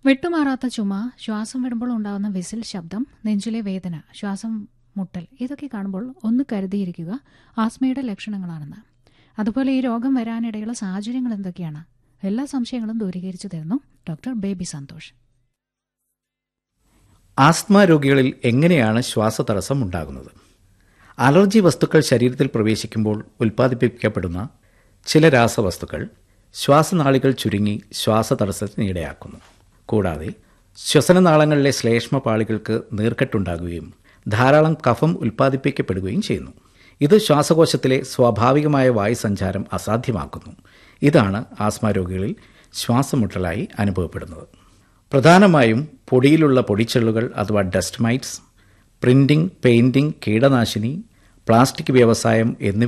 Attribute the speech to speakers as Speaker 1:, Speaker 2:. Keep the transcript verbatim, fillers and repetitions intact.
Speaker 1: വിട്ടുമാറാത്ത ചുമ, ശ്വാസം വിടുമ്പോൾ ഉണ്ടാകുന്ന വിസിൽ ശബ്ദം, നെഞ്ചിലെ വേദന, ശ്വാസം മുട്ടൽ, ഇതൊക്കെ കാണുമ്പോൾ ഒന്ന് കരുതിയിരിക്കുക ആസ്മയുടെ ലക്ഷണങ്ങളാണെന്ന്. അതുപോലെ ഈ രോഗം വരാനിടയുള്ള സാഹചര്യങ്ങൾ എന്തൊക്കെയാണ്? എല്ലാ സംശയങ്ങളും ദൂരീകരിച്ചു തരുന്നു ഡോക്ടർ ബേബി സന്തോഷ്.
Speaker 2: ആസ്മ രോഗികളിൽ എങ്ങനെയാണ് ശ്വാസതടസ്സം ഉണ്ടാകുന്നത്? അലർജി വസ്തുക്കൾ ശരീരത്തിൽ പ്രവേശിക്കുമ്പോൾ ഉൽപ്പാദിപ്പിക്കപ്പെടുന്ന ചില രാസവസ്തുക്കൾ ശ്വാസനാളികൾ ചുരുങ്ങി ശ്വാസതടസ്സത്തിന് ഇടയാക്കുന്നു. കൂടാതെ ശ്വസനനാളങ്ങളിലെ ശ്ലേഷ്മപാളികൾക്ക് നീർക്കെട്ടുണ്ടാകുകയും ധാരാളം കഫം ഉൽപ്പാദിപ്പിക്കപ്പെടുകയും ചെയ്യുന്നു. ഇത് ശ്വാസകോശത്തിലെ സ്വാഭാവികമായ വായുസഞ്ചാരം അസാധ്യമാക്കുന്നു. ഇതാണ് ആസ്മ രോഗികളിൽ ശ്വാസമുട്ടലായി അനുഭവപ്പെടുന്നത്. പ്രധാനമായും പൊടിയിലുള്ള പൊടിച്ചെള്ളുകൾ അഥവാ ഡസ്റ്റ് മൈറ്റ്സ്, പ്രിന്റിംഗ്, പെയിന്റിംഗ്, കീടനാശിനി, പ്ലാസ്റ്റിക് വ്യവസായം എന്നിവ